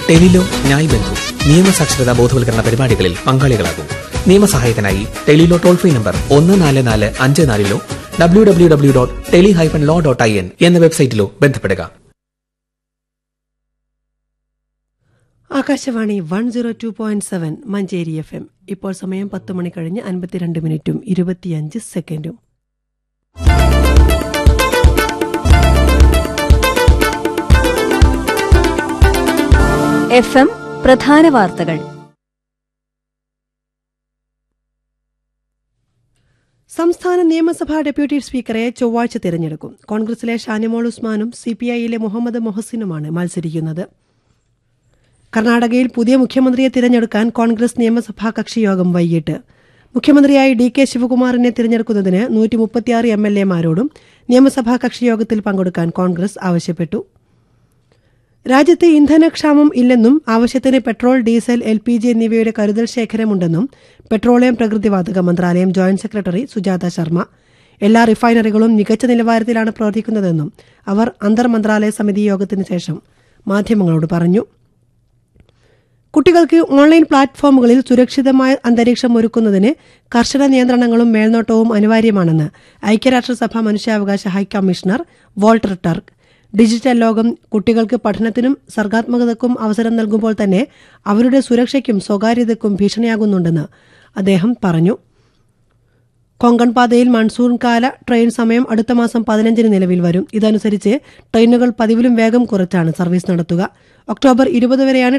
Tele-Law Nyay ബന്ധു നിയമസാക്ഷരതാ ബോധവൽക്കരണ പരിപാടികളിൽ പങ്കാളികളാകും. നിയമസഹായത്തിനായി Tele-Law toll free number 1445 www.teli-law.in എന്ന വെബ്സൈറ്റിലോ ബന്ധപ്പെടുക. ആകാശവാണി 102.7 മഞ്ചേരി FM. ഇപ്പോൾ സമയം 10 മണി കഴിഞ്ഞ് 52 മിനിറ്റും 25 സെക്കൻഡും. FM പ്രധാന വാർത്തകൾ. സംസ്ഥാന നിയമസഭാ ഡെപ്യൂട്ടി സ്പീക്കറെ ചൊവ്വാഴ്ച തിരഞ്ഞെടുക്കും. കോൺഗ്രസിലെ ഷാനിമോൾ ഉസ്മാനും CPIയിലെ മുഹമ്മദ് മൊഹസിനുമാണ് മത്സരിക്കുന്നത്. കർണാടകയിൽ പുതിയ മുഖ്യമന്ത്രിയെ തിരഞ്ഞെടുക്കാൻ കോൺഗ്രസ് നിയമസഭാ കക്ഷിയോഗം വൈകിട്ട്. മുഖ്യമന്ത്രിയായി DK ശിവകുമാറിനെ തിരഞ്ഞെടുക്കുന്നതിന് 136 MLA-മാരോടും നിയമസഭാ കക്ഷിയോഗത്തിൽ പങ്കെടുക്കാൻ കോൺഗ്രസ് ആവശ്യപ്പെട്ടു. രാജ്യത്ത് ഇന്ധനക്ഷാമം ഇല്ലെന്നും ആവശ്യത്തിന് പെട്രോൾ, ഡീസൽ, LPG എന്നിവയുടെ കരുതൽ ശേഖരമുണ്ടെന്നും പെട്രോളിയം പ്രകൃതിവാതക മന്ത്രാലയം ജോയിന്റ് സെക്രട്ടറി സുജാത ശർമ്മ. എല്ലാ റിഫൈനറികളും മികച്ച നിലവാരത്തിലാണ് പ്രവർത്തിക്കുന്നതെന്നും അവർ അന്തർ മന്ത്രാലയ സമിതി യോഗത്തിന് ശേഷം മാധ്യമങ്ങളോട് പറഞ്ഞു. കുട്ടികൾക്ക് ഓൺലൈൻ പ്ലാറ്റ്ഫോമുകളിൽ സുരക്ഷിതമായ അന്തരീക്ഷം ഒരുക്കുന്നതിന് കർശന നിയന്ത്രണങ്ങളും മേൽനോട്ടവും അനിവാര്യമാണെന്ന് ഐക്യരാഷ്ട്രസഭ മനുഷ്യാവകാശ ഹൈക്കമ്മീഷണർ വോൾട്ടർ ടർക്ക്. ഡിജിറ്റൽ ലോകം കുട്ടികൾക്ക് പഠനത്തിനും സർഗാത്മകതയ്ക്കും അവസരം നൽകുമ്പോൾ തന്നെ അവരുടെ സുരക്ഷയ്ക്കും സ്വകാര്യതയ്ക്കും ഭീഷണിയാകുന്നുണ്ടെന്ന് അദ്ദേഹം പറഞ്ഞു. കൊങ്കൺ പാതയിൽ മൺസൂൺ കാല ട്രെയിൻ സമയം അടുത്ത മാസം 15 നിലവിൽ വരും. ഇതനുസരിച്ച് ട്രെയിനുകൾ പതിവിലും വേഗം കുറച്ചാണ് സർവീസ് നടത്തുക. ഒക്ടോബർ 20 വരെയാണ്